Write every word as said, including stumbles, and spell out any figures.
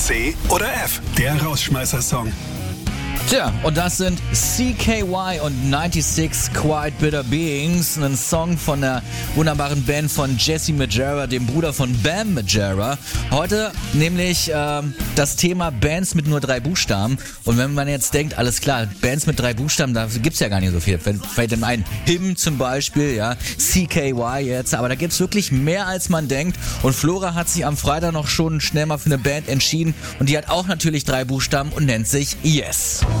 C oder F, der Rausschmeißer-Song. Tja, und das sind C K Y und sechsundneunzig Quiet Bitter Beings, ein Song von der wunderbaren Band von Jesse Majera, dem Bruder von Bam Majera. Heute nämlich ähm, das Thema Bands mit nur drei Buchstaben. Und wenn man jetzt denkt, alles klar, Bands mit drei Buchstaben, da gibt's ja gar nicht so viel. Fällt dem ein Him zum Beispiel, ja, C K Y jetzt, aber da gibt's wirklich mehr als man denkt. Und Flora hat sich am Freitag noch schon schnell mal für eine Band entschieden und die hat auch natürlich drei Buchstaben und nennt sich Yes.